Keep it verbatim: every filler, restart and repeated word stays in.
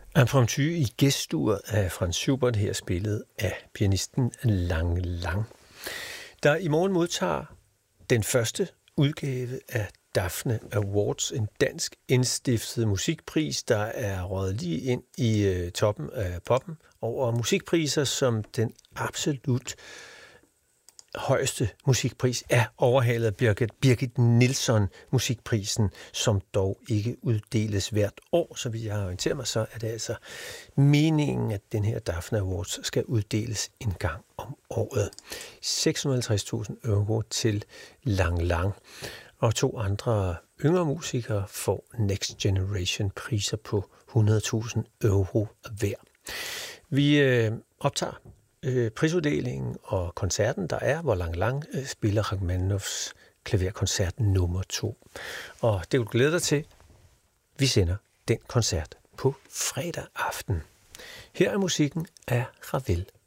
Impromptu i gæststuer af Franz Schubert, her spillet af pianisten Lang Lang, der i morgen modtager den første udgave af Daphne Awards, en dansk indstiftet musikpris, der er røget lige ind i øh, toppen af poppen over musikpriser, som den absolut højeste musikpris er overhalet af Birgit, Birgit Nilsson musikprisen, som dog ikke uddeles hvert år. Så vidt jeg har orienteret mig, så er det altså meningen, at den her Daphne Awards skal uddeles en gang om året. seks hundrede og halvtreds tusind euro til Lang Lang, og to andre yngre musikere får Next Generation priser på hundrede tusind euro hver. Vi øh, optager øh, prisuddelingen og koncerten, der er, hvor Lang Lang øh, spiller Rachmaninoffs klaverkoncert nummer to. Og det vil du glæde dig til. Vi sender den koncert på fredag aften. Her er musikken af Ravel.